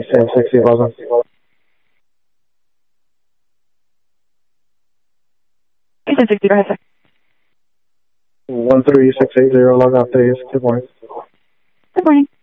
Eastern 6011. 60, go ahead, sir. 13680, log off days. Good morning. Good morning.